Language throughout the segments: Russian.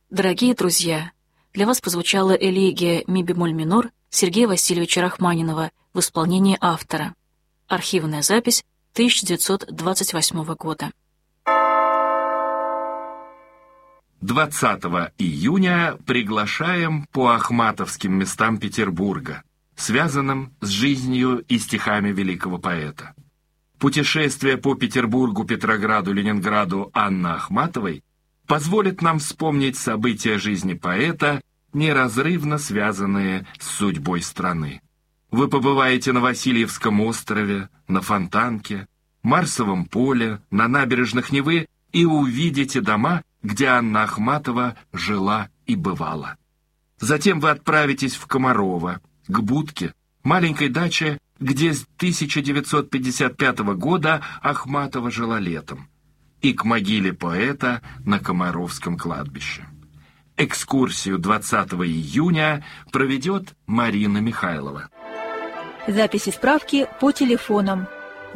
Дорогие друзья, для вас прозвучала элегия ми бемоль минор Сергея Васильевича Рахманинова в исполнении автора. Архивная запись 1928 года. 20 июня приглашаем по ахматовским местам Петербурга, связанным с жизнью и стихами великого поэта. Путешествие по Петербургу, Петрограду, Ленинграду Анны Ахматовой позволит нам вспомнить события жизни поэта, неразрывно связанные с судьбой страны. Вы побываете на Васильевском острове, на Фонтанке, Марсовом поле, на набережных Невы и увидите дома, где Анна Ахматова жила и бывала. Затем вы отправитесь в Комарово, к Будке, маленькой даче, где с 1955 года Ахматова жила летом, и к могиле поэта на Комаровском кладбище. Экскурсию 20 июня проведет Марина Михайлова. Записи справки по телефонам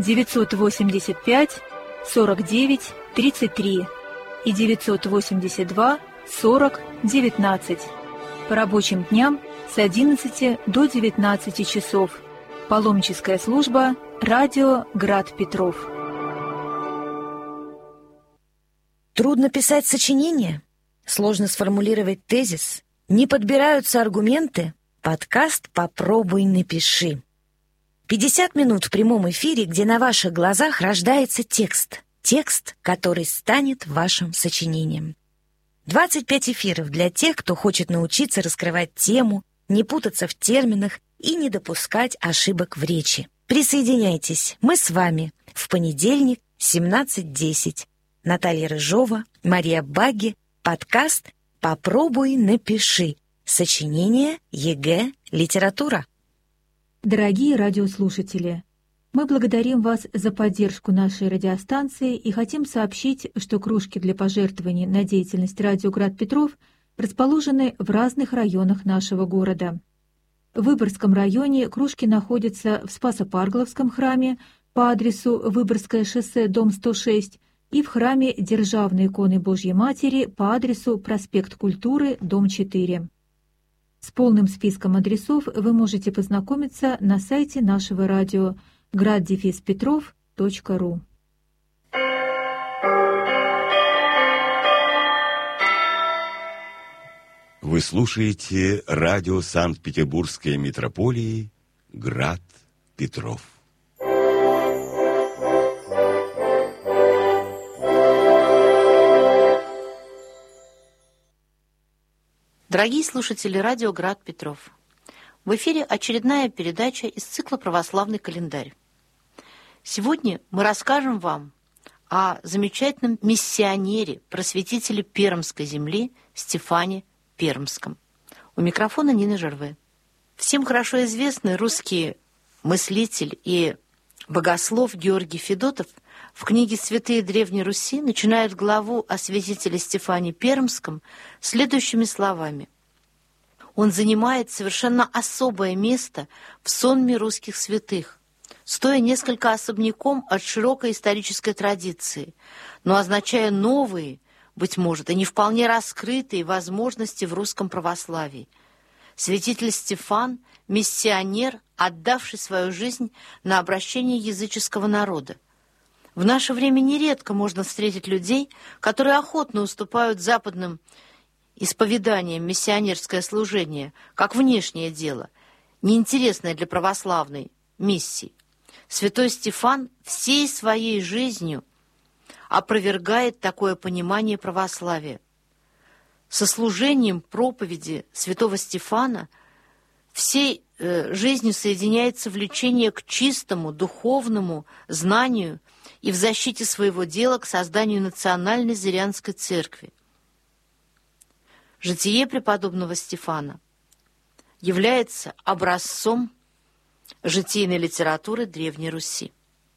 985 49 33 и 982 40 19. По рабочим дням с 11 до 19 часов. Паломническая служба «Радио Град Петров». Трудно писать сочинение? Сложно сформулировать тезис? Не подбираются аргументы? Подкаст «Попробуй, напиши». 50 минут в прямом эфире, где на ваших глазах рождается текст. Текст, который станет вашим сочинением. 25 эфиров для тех, кто хочет научиться раскрывать тему, не путаться в терминах и не допускать ошибок в речи. Присоединяйтесь, мы с вами в понедельник, 17:10. Наталья Рыжова, Мария Багги, подкаст «Попробуй, напиши». Сочинение, ЕГЭ, литература. Дорогие радиослушатели, мы благодарим вас за поддержку нашей радиостанции и хотим сообщить, что кружки для пожертвований на деятельность «Радио Град Петров» расположены в разных районах нашего города. В Выборгском районе кружки находятся в Спасо-Паргловском храме по адресу Выборгское шоссе, дом 106, и в храме Державной иконы Божьей Матери по адресу проспект Культуры, дом 4. С полным списком адресов вы можете познакомиться на сайте нашего радио grad-petrov.ru. Вы слушаете радио Санкт-Петербургской митрополии «Град Петров». Дорогие слушатели радио «Град Петров», в эфире очередная передача из цикла «Православный календарь». Сегодня мы расскажем вам о замечательном миссионере, просветителе Пермской земли Стефане Пермском. У микрофона Нина Жерве. Всем хорошо известный русский мыслитель и богослов Георгий Федотов в книге «Святые Древней Руси» начинает главу о святителе Стефане Пермском следующими словами. Он занимает совершенно особое место в сонме русских святых, стоя несколько особняком от широкой исторической традиции, но означая новые, быть может, и не вполне раскрытые возможности в русском православии. Святитель Стефан – миссионер, отдавший свою жизнь на обращение языческого народа. В наше время нередко можно встретить людей, которые охотно уступают западным исповеданиям миссионерское служение, как внешнее дело, неинтересное для православной миссии. Святой Стефан всей своей жизнью опровергает такое понимание православия. Со служением проповеди святого Стефана всей жизнью соединяется влечение к чистому духовному знанию и в защите своего дела к созданию национальной зырянской церкви. Житие преподобного Стефана является образцом житийной литературы Древней Руси.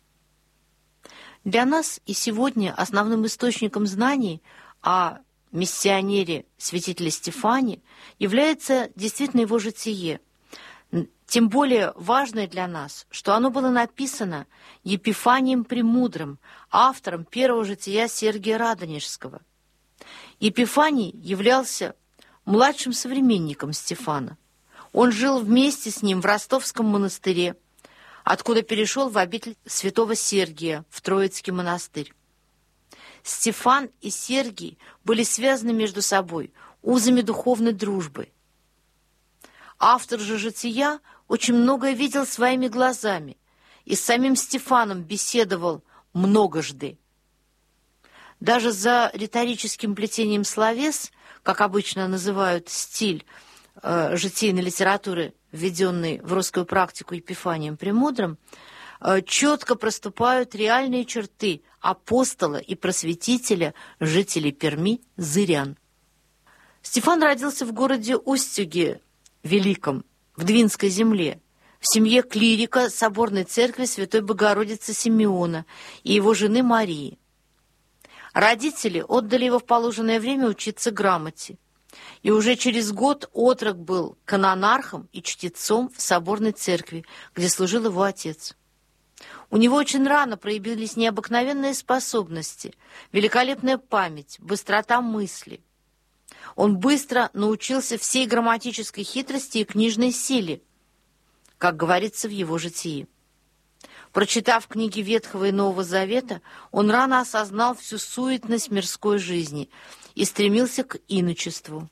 Для нас и сегодня основным источником знаний о миссионере святителе Стефане является действительно его житие. Тем более важное для нас, что оно было написано Епифанием Премудрым, автором первого жития Сергия Радонежского. Епифаний являлся младшим современником Стефана. Он жил вместе с ним в Ростовском монастыре, откуда перешел в обитель святого Сергия в Троицкий монастырь. Стефан и Сергий были связаны между собой узами духовной дружбы. Автор же «Жития» очень многое видел своими глазами и с самим Стефаном беседовал многожды. Даже за риторическим плетением словес, как обычно называют стиль житийной литературы, введенный в русскую практику Епифанием Премудрым, четко проступают реальные черты апостола и просветителя жителей Перми зырян. Стефан родился в городе Устюге Великом, в Двинской земле, в семье клирика соборной церкви Святой Богородицы Симеона и его жены Марии. Родители отдали его в положенное время учиться грамоте, и уже через год отрок был канонархом и чтецом в соборной церкви, где служил его отец. У него очень рано проявились необыкновенные способности, великолепная память, быстрота мысли. Он быстро научился всей грамматической хитрости и книжной силе, как говорится в его житии. Прочитав книги Ветхого и Нового Завета, он рано осознал всю суетность мирской жизни и стремился к иночеству.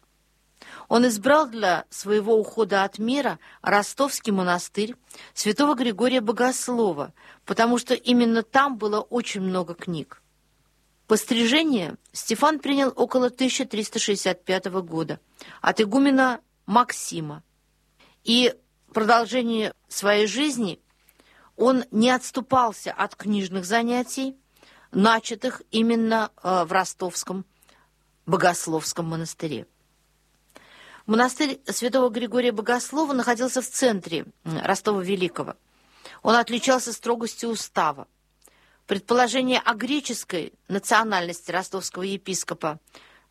Он избрал для своего ухода от мира Ростовский монастырь святого Григория Богослова, потому что именно там было очень много книг. Пострижение Стефан принял около 1365 года от игумена Максима, и в продолжении своей жизни он не отступался от книжных занятий, начатых именно в Ростовском Богословском монастыре. Монастырь святого Григория Богослова находился в центре Ростова Великого. Он отличался строгостью устава. Предположение о греческой национальности ростовского епископа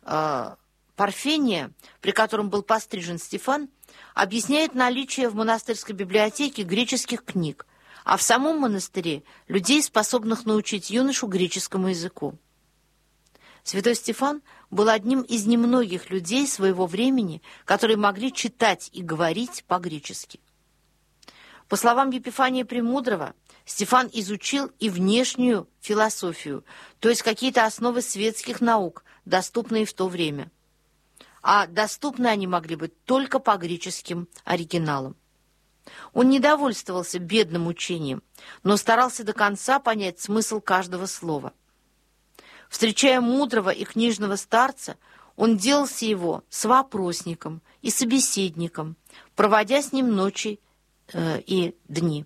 Парфения, при котором был пострижен Стефан, объясняет наличие в монастырской библиотеке греческих книг, а в самом монастыре людей, способных научить юношу греческому языку. Святой Стефан был одним из немногих людей своего времени, которые могли читать и говорить по-гречески. По словам Епифания Премудрого, Стефан изучил и внешнюю философию, то есть какие-то основы светских наук, доступные в то время. А доступны они могли быть только по греческим оригиналам. Он не довольствовался бедным учением, но старался до конца понять смысл каждого слова. Встречая мудрого и книжного старца, он делался его совопросником и собеседником, проводя с ним ночи и дни.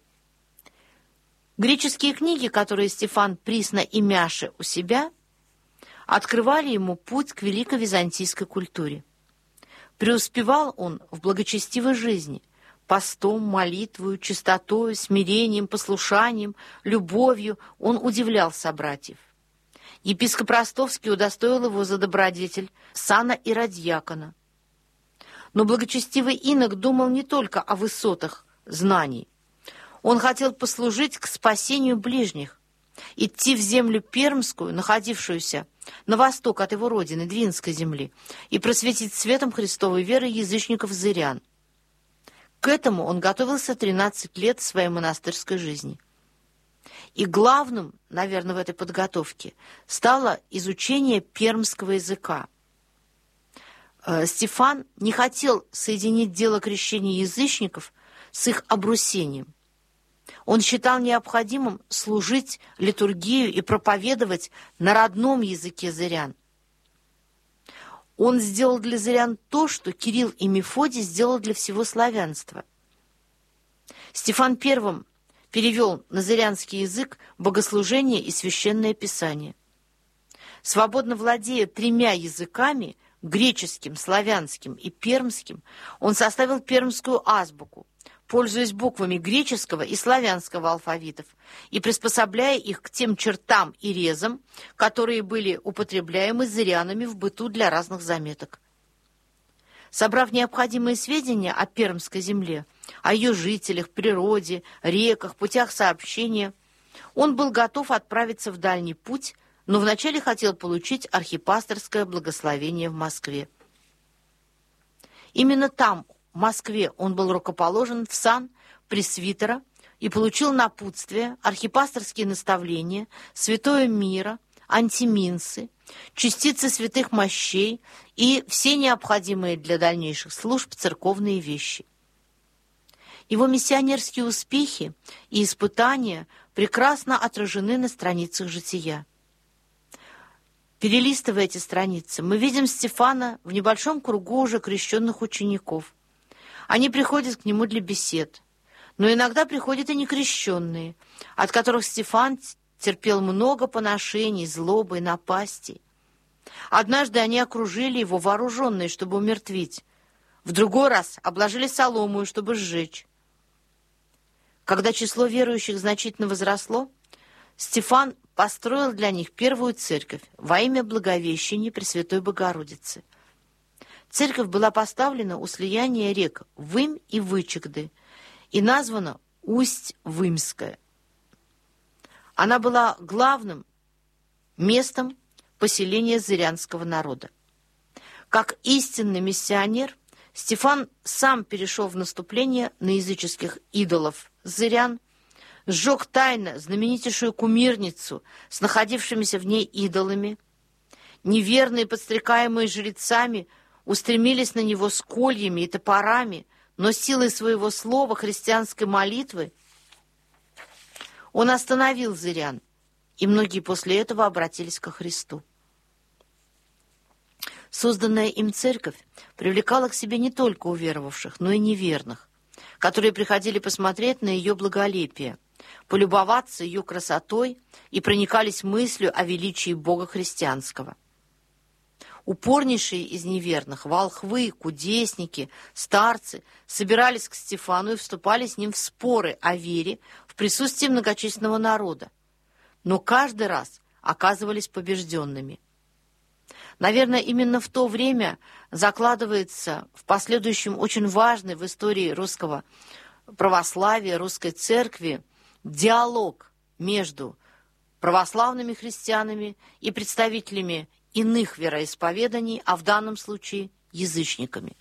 Греческие книги, которые Стефан присно и мяше у себя, открывали ему путь к великой византийской культуре. Преуспевал он в благочестивой жизни, постом, молитвою, чистотою, смирением, послушанием, любовью он удивлял собратьев. Епископ Ростовский удостоил его за добродетель сана иродьякона. Но благочестивый инок думал не только о высотах знаний. Он хотел послужить к спасению ближних, идти в землю Пермскую, находившуюся на восток от его родины, Двинской земли, и просветить светом Христовой веры язычников-зырян. К этому он готовился 13 лет своей монастырской жизни. И главным, наверное, в этой подготовке стало изучение пермского языка. Стефан не хотел соединить дело крещения язычников с их обрусением. Он считал необходимым служить литургию и проповедовать на родном языке зырян. Он сделал для зырян то, что Кирилл и Мефодий сделал для всего славянства. Стефан первым перевел на зырянский язык богослужение и священное писание. Свободно владея 3 языками, греческим, славянским и пермским, он составил пермскую азбуку, пользуясь буквами греческого и славянского алфавитов и приспособляя их к тем чертам и резам, которые были употребляемы зырянами в быту для разных заметок. Собрав необходимые сведения о Пермской земле, о ее жителях, природе, реках, путях сообщения, он был готов отправиться в дальний путь но вначале хотел получить архипасторское благословение в Москве. Именно там, в Москве, он был рукоположен в сан пресвитера и получил напутствие, архипасторские наставления, святое мира, антиминсы, частицы святых мощей и все необходимые для дальнейших служб церковные вещи. Его миссионерские успехи и испытания прекрасно отражены на страницах жития. Перелистывая эти страницы, мы видим Стефана в небольшом кругу уже крещенных учеников. Они приходят к нему для бесед, но иногда приходят и некрещенные, от которых Стефан терпел много поношений, злобы и напастей. Однажды они окружили его вооруженные, чтобы умертвить. В другой раз обложили соломою, чтобы сжечь. Когда число верующих значительно возросло, Стефан построил для них первую церковь во имя Благовещения Пресвятой Богородицы. Церковь была поставлена у слияния рек Вымь и Вычегды и названа Усть-Вымская. Она была главным местом поселения зырянского народа. Как истинный миссионер, Стефан сам перешел в наступление на языческих идолов зырян, сжег тайно знаменитейшую кумирницу с находившимися в ней идолами. Неверные, подстрекаемые жрецами, устремились на него с кольями и топорами, но силой своего слова, христианской молитвы, он остановил зырян, и многие после этого обратились ко Христу. Созданная им церковь привлекала к себе не только уверовавших, но и неверных, которые приходили посмотреть на ее благолепие, полюбоваться ее красотой и проникались мыслью о величии Бога христианского. Упорнейшие из неверных, волхвы, кудесники, старцы, собирались к Стефану и вступали с ним в споры о вере в присутствии многочисленного народа, но каждый раз оказывались побежденными. Наверное, именно в то время закладывается в последующем очень важный в истории русского православия, русской церкви диалог между православными христианами и представителями иных вероисповеданий, а в данном случае язычниками.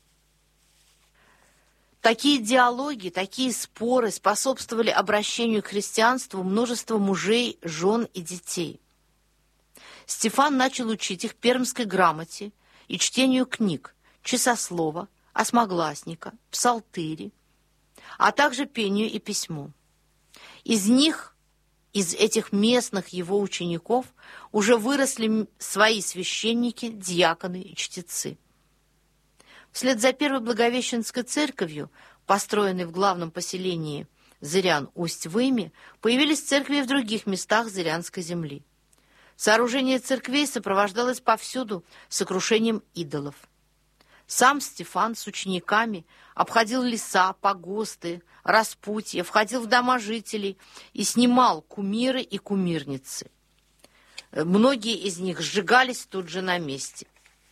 Такие диалоги, такие споры способствовали обращению к христианству множества мужей, жен и детей. Стефан начал учить их пермской грамоте и чтению книг часослова, осьмогласника, псалтыри, а также пению и письму. Из этих местных его учеников уже выросли свои священники, диаконы и чтецы. Вслед за первой Благовещенской церковью, построенной в главном поселении зырян Усть-Выме, появились церкви и в других местах зырянской земли. Сооружение церквей сопровождалось повсюду сокрушением идолов. Сам Стефан с учениками обходил леса, погосты, распутья, входил в дома жителей и снимал кумиры и кумирницы. Многие из них сжигались тут же на месте.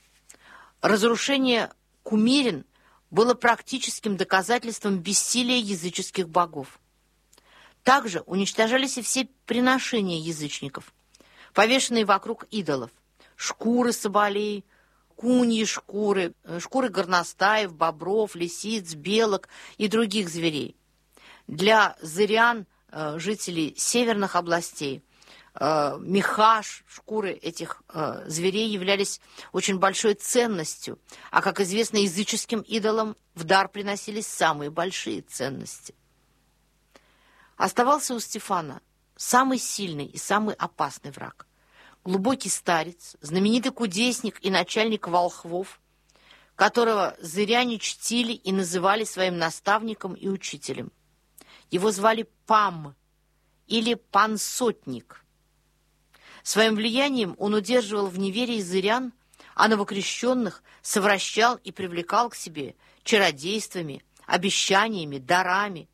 Разрушение кумирин было практическим доказательством бессилия языческих богов. Также уничтожались и все приношения язычников, повешенные вокруг идолов: шкуры соболей, куньи шкуры, шкуры горностаев, бобров, лисиц, белок и других зверей. Для зырян, жителей северных областей, меха, шкуры этих зверей являлись очень большой ценностью, а, как известно, языческим идолам в дар приносились самые большие ценности. Оставался у Стефана самый сильный и самый опасный враг — глубокий старец, знаменитый кудесник и начальник волхвов, которого зыряне чтили и называли своим наставником и учителем. Его звали Пам или Пан-сотник. Своим влиянием он удерживал в неверии зырян, а новокрещенных совращал и привлекал к себе чародействами, обещаниями, дарами.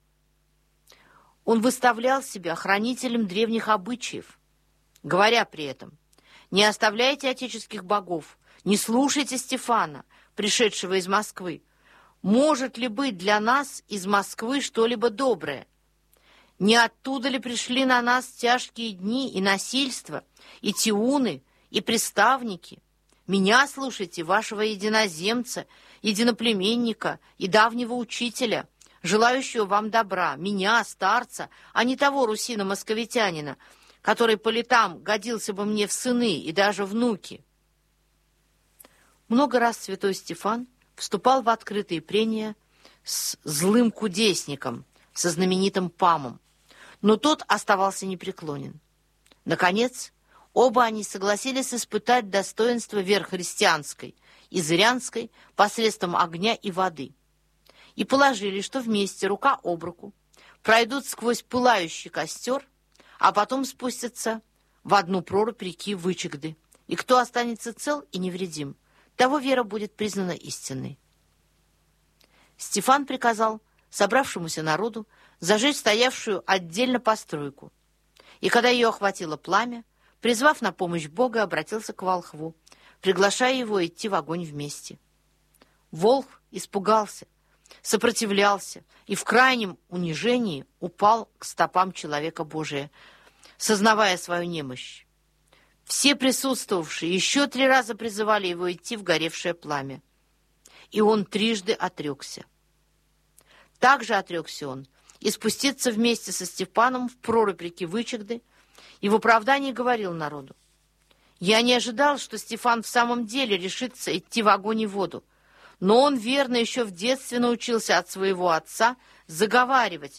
Он выставлял себя хранителем древних обычаев, говоря при этом: «Не оставляйте отеческих богов, не слушайте Стефана, пришедшего из Москвы. Может ли быть для нас из Москвы что-либо доброе? Не оттуда ли пришли на нас тяжкие дни и насильства, и тиуны, и приставники? Меня слушайте, вашего единоземца, единоплеменника и давнего учителя, желающего вам добра, меня, старца, а не того русина-московитянина, который по летам годился бы мне в сыны и даже внуки». Много раз святой Стефан вступал в открытые прения с злым кудесником, со знаменитым Памом, но тот оставался непреклонен. Наконец, оба они согласились испытать достоинство верххристианской и зырянской посредством огня и воды и положили, что вместе, рука об руку, пройдут сквозь пылающий костер, а потом спустятся в одну прорубь реки Вычегды, и кто останется цел и невредим, того вера будет признана истинной. Стефан приказал собравшемуся народу зажечь стоявшую отдельно постройку, и когда ее охватило пламя, призвав на помощь Бога, обратился к волхву, приглашая его идти в огонь вместе. Волхв испугался, сопротивлялся и в крайнем унижении упал к стопам человека Божия, сознавая свою немощь. Все присутствовавшие еще 3 раза призывали его идти в горевшее пламя, и он трижды отрекся. Также отрекся он и спуститься вместе со Стефаном в прорубь реки Вычегды, и в оправдании говорил народу: «Я не ожидал, что Стефан в самом деле решится идти в огонь и воду, но он верно еще в детстве научился от своего отца заговаривать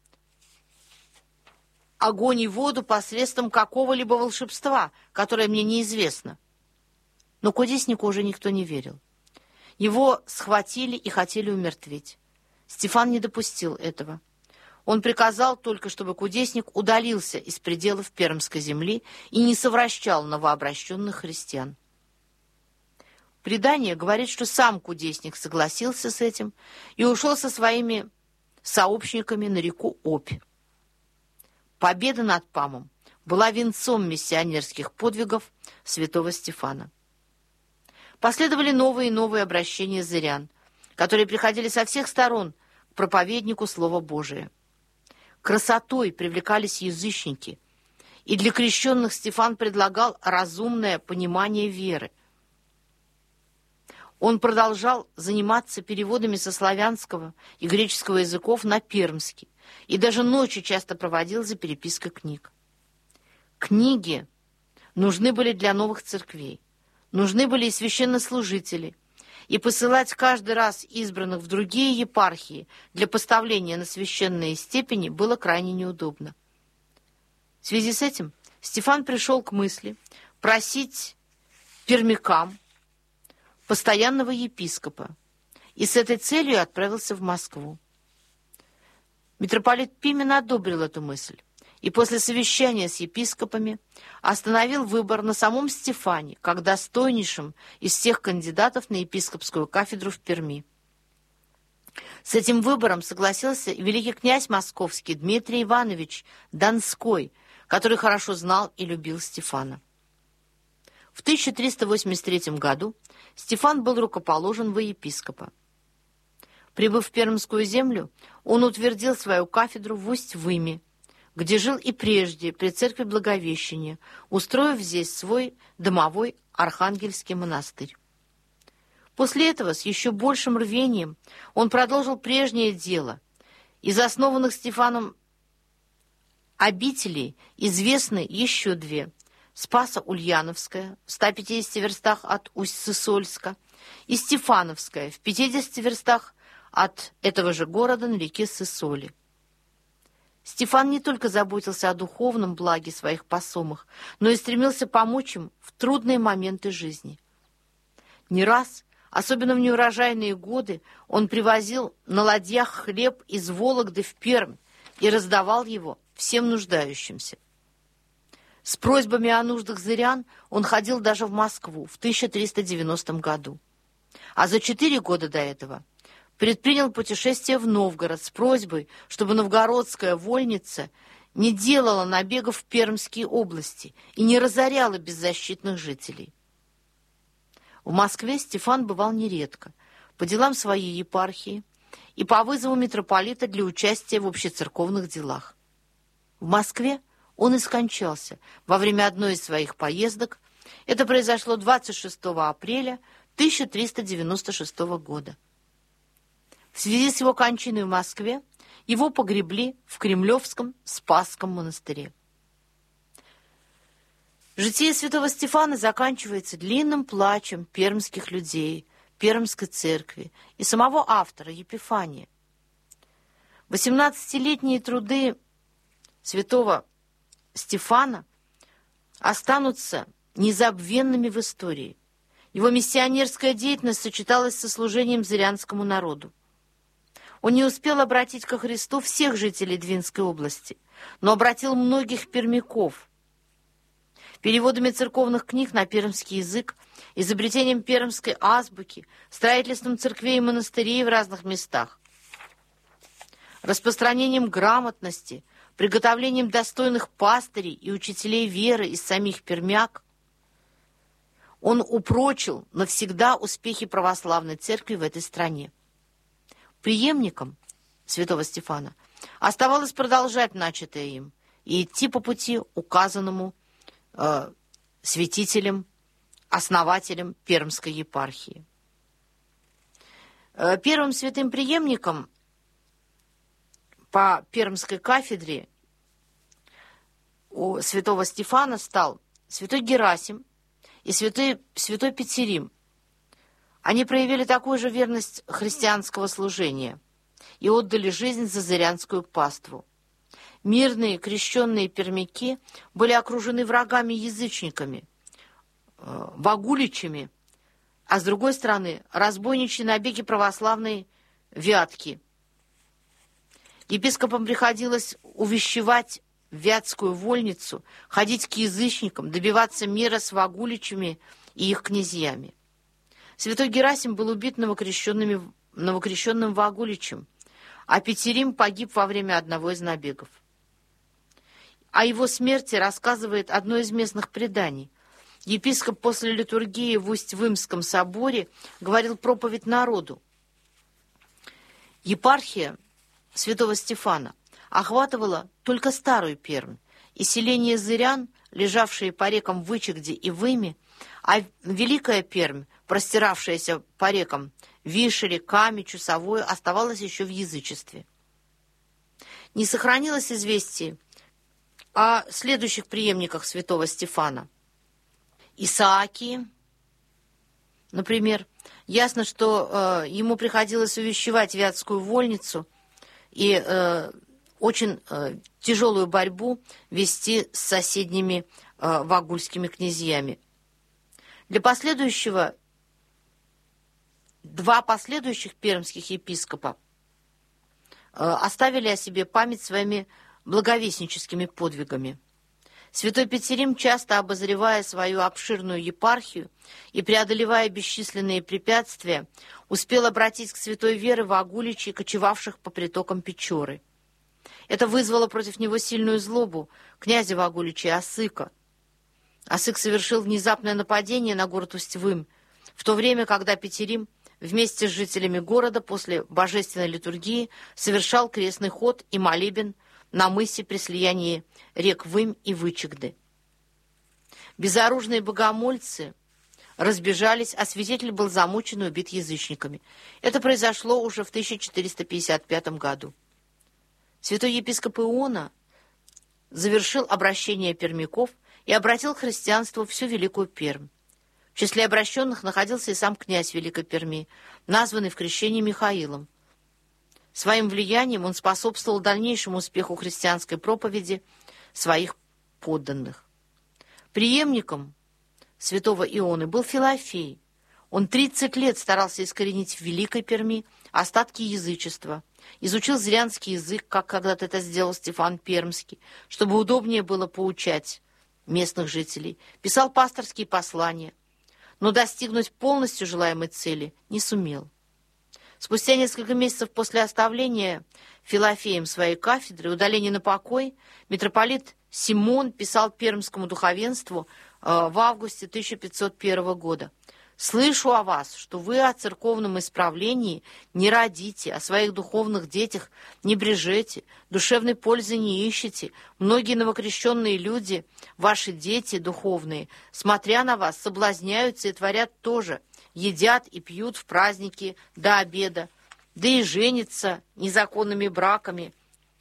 огонь и воду посредством какого-либо волшебства, которое мне неизвестно». Но кудеснику уже никто не верил. Его схватили и хотели умертвить. Стефан не допустил этого. Он приказал только, чтобы кудесник удалился из пределов Пермской земли и не совращал новообращенных христиан. Предание говорит, что сам кудесник согласился с этим и ушел со своими сообщниками на реку Обь. Победа над Памом была венцом миссионерских подвигов святого Стефана. Последовали новые и новые обращения зырян, которые приходили со всех сторон к проповеднику Слова Божия. Красотой привлекались язычники, и для крещенных Стефан предлагал разумное понимание веры. Он продолжал заниматься переводами со славянского и греческого языков на пермский, и даже ночи часто проводил за перепиской книг. Книги нужны были для новых церквей, нужны были и священнослужители, и посылать каждый раз избранных в другие епархии для поставления на священные степени было крайне неудобно. В связи с этим Стефан пришел к мысли просить пермякам постоянного епископа, и с этой целью отправился в Москву. Митрополит Пимен одобрил эту мысль и после совещания с епископами остановил выбор на самом Стефане, как достойнейшем из всех кандидатов на епископскую кафедру в Перми. С этим выбором согласился и великий князь московский Дмитрий Иванович Донской, который хорошо знал и любил Стефана. В 1383 году Стефан был рукоположен во епископа. Прибыв в Пермскую землю, он утвердил свою кафедру в Усть-Выме, где жил и прежде при церкви Благовещения, устроив здесь свой домовой архангельский монастырь. После этого с еще большим рвением он продолжил прежнее дело. Из основанных Стефаном обителей известны еще 2: Спасо-Ульяновская в 150 верстах от Усть-Сысольска и Стефановская в 50 верстах от этого же города на реке Сысоли. Стефан не только заботился о духовном благе своих посомых, но и стремился помочь им в трудные моменты жизни. Не раз, особенно в неурожайные годы, он привозил на ладьях хлеб из Вологды в Пермь и раздавал его всем нуждающимся. С просьбами о нуждах зырян он ходил даже в Москву в 1390 году. А за 4 года до этого предпринял путешествие в Новгород с просьбой, чтобы новгородская вольница не делала набегов в Пермские области и не разоряла беззащитных жителей. В Москве Стефан бывал нередко, по делам своей епархии и по вызову митрополита для участия в общецерковных делах. В Москве он и скончался во время одной из своих поездок. Это произошло 26 апреля 1396 года. В связи с его кончиной в Москве его погребли в Кремлевском Спасском монастыре. Житие святого Стефана заканчивается длинным плачем пермских людей, Пермской церкви и самого автора Епифания. 18-летние труды святого Стефана останутся незабвенными в истории. Его миссионерская деятельность сочеталась со служением зырянскому народу. Он не успел обратить ко Христу всех жителей Двинской области, но обратил многих пермяков. Переводами церковных книг на пермский язык, изобретением пермской азбуки, строительством церквей и монастырей в разных местах, распространением грамотности, приготовлением достойных пастырей и учителей веры из самих пермяк, он упрочил навсегда успехи православной церкви в этой стране. Преемником святого Стефана оставалось продолжать начатое им и идти по пути, указанному святителем, основателем Пермской епархии. Первым святым преемником по Пермской кафедре у святого Стефана стал святой Герасим и святой Петерим. Они проявили такую же верность христианского служения и отдали жизнь за зырянскую паству. Мирные крещенные пермяки были окружены врагами-язычниками, вагуличами, а с другой стороны разбойничьи набеги православной Вятки. Епископам приходилось увещевать Вятскую вольницу, ходить к язычникам, добиваться мира с вагуличами и их князьями. Святой Герасим был убит новокрещенным вагуличем, а Петерим погиб во время одного из набегов. О его смерти рассказывает одно из местных преданий. Епископ после литургии в Усть-Вымском соборе говорил проповедь народу. Епархия святого Стефана охватывала только Старую Пермь и селения зырян, лежавшие по рекам Вычегде и Выме, а Великая Пермь, простиравшаяся по рекам Вишере, Каме, Чусовой, оставалась еще в язычестве. Не сохранилось известий о следующих преемниках святого Стефана. Исаакии, например. Ясно, что ему приходилось увещевать Вятскую вольницу и очень тяжелую борьбу вести с соседними вагульскими князьями. Два последующих пермских епископа оставили о себе память своими благовестническими подвигами. Святой Петерим, часто обозревая свою обширную епархию и преодолевая бесчисленные препятствия, успел обратить к святой вере вагуличей, кочевавших по притокам Печоры. Это вызвало против него сильную злобу князя вагуличей Осыка. Осык совершил внезапное нападение на город Усть-Вым, в то время, когда Петерим вместе с жителями города после божественной литургии совершал крестный ход и молебен на мысе при слиянии рек Вым и Вычегды. Безоружные богомольцы разбежались, а святитель был замучен и убит язычниками. Это произошло уже в 1455 году. Святой епископ Иона завершил обращение пермяков и обратил к христианству всю Великую Пермь. В числе обращенных находился и сам князь Великой Перми, названный в крещении Михаилом. Своим влиянием он способствовал дальнейшему успеху христианской проповеди своих подданных. Преемником святого Ионы был Филофей. Он 30 лет старался искоренить в Великой Перми остатки язычества, изучил зырянский язык, как когда-то это сделал Стефан Пермский, чтобы удобнее было поучать местных жителей, писал пасторские послания, но достигнуть полностью желаемой цели не сумел. Спустя несколько месяцев после оставления Филофеем своей кафедры и удаления на покой, митрополит Симон писал пермскому духовенству в августе 1501 года: Слышу о вас, что вы о церковном исправлении не родите, о своих духовных детях не брежете, душевной пользы не ищете. Многие новокрещенные люди, ваши дети духовные, смотря на вас, соблазняются и творят тоже, едят и пьют в праздники до обеда, да и женятся незаконными браками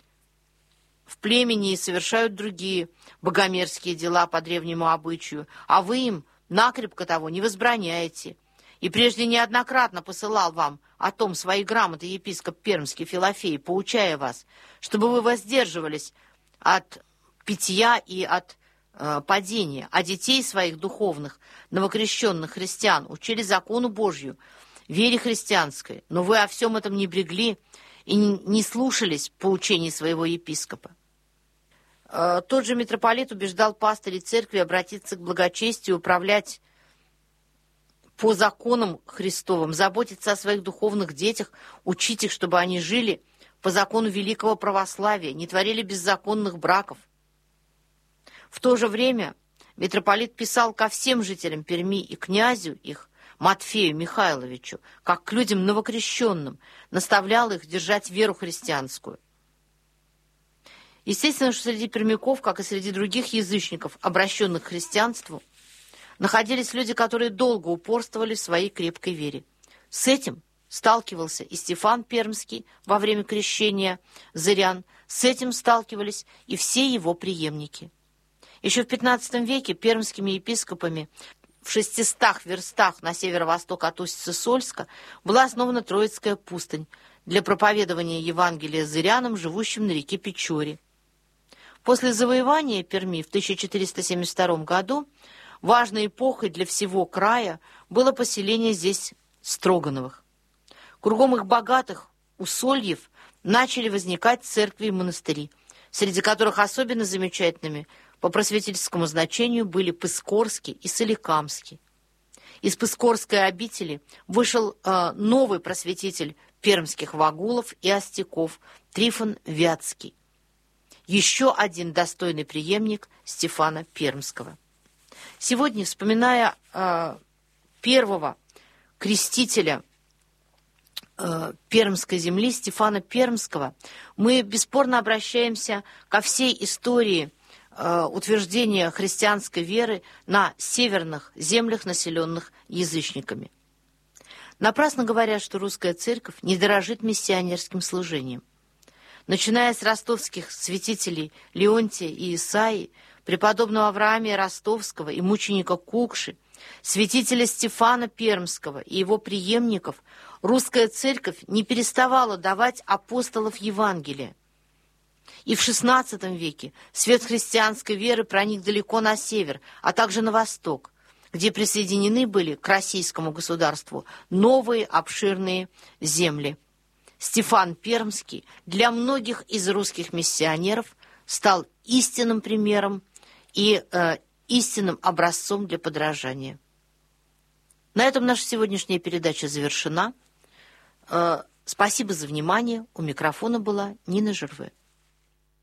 в племени и совершают другие богомерзкие дела по древнему обычаю, а вы им накрепко того не возбраняете. И прежде неоднократно посылал вам о том свои грамоты епископ Пермский Филофей, поучая вас, чтобы вы воздерживались от питья и от падения, а детей своих духовных, новокрещенных христиан учили закону Божью, вере христианской, но вы о всем этом не брегли и не слушались поучений своего епископа. Тот же митрополит убеждал пастырей церкви обратиться к благочестию, управлять по законам Христовым, заботиться о своих духовных детях, учить их, чтобы они жили по закону великого православия, не творили беззаконных браков. В то же время митрополит писал ко всем жителям Перми и князю их, Матфею Михайловичу, как к людям новокрещенным, наставлял их держать веру христианскую. Естественно, что среди пермяков, как и среди других язычников, обращенных к христианству, находились люди, которые долго упорствовали в своей крепкой вере. С этим сталкивался и Стефан Пермский во время крещения зырян, с этим сталкивались и все его преемники. Еще в XV веке пермскими епископами в 600 верстах на северо-восток от Устья-Сольска была основана Троицкая пустынь для проповедования Евангелия зырянам, живущим на реке Печоре. После завоевания Перми в 1472 году важной эпохой для всего края было поселение здесь Строгановых. Кругом их богатых усольев начали возникать церкви и монастыри, среди которых особенно замечательными по просветительскому значению были Пыскорский и Соликамский. Из Пыскорской обители вышел новый просветитель пермских вагулов и остяков Трифон Вятский, еще один достойный преемник Стефана Пермского. Сегодня, вспоминая первого крестителя Пермской земли, Стефана Пермского, мы бесспорно обращаемся ко всей истории утверждения христианской веры на северных землях, населенных язычниками. Напрасно говорят, что русская церковь не дорожит миссионерским служением. Начиная с ростовских святителей Леонтия и Исаии, преподобного Авраамия Ростовского и мученика Кукши, святителя Стефана Пермского и его преемников, русская церковь не переставала давать апостолов Евангелия. И в XVI веке свет христианской веры проник далеко на север, а также на восток, где присоединены были к российскому государству новые обширные земли. Стефан Пермский для многих из русских миссионеров стал истинным примером и истинным образцом для подражания. На этом наша сегодняшняя передача завершена. Спасибо за внимание. У микрофона была Нина Жерве.